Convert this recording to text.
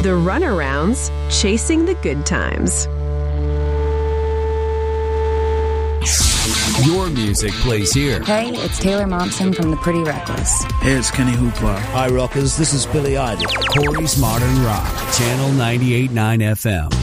The Runarounds, Chasing the Good Times. Your music plays here. Hey, it's Taylor Momsen from The Pretty Reckless. Hey, it's Kenny Hoopla. Hi, rockers. This is Billy Idol. Corey's Modern Rock, Channel 98.9 FM.